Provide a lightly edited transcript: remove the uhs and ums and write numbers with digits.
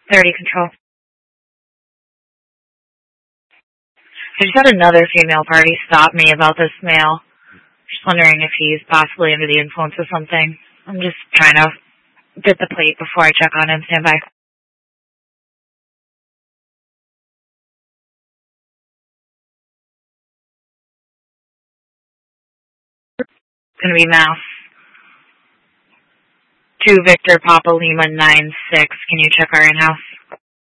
30 control. I just had another female party stop me about this male. Just wondering if he's possibly under the influence of something. I'm just trying to get the plate before I check on him. Stand by. It's going to be Mass. 2 Victor Papa Lima 96. Can you check our in-house?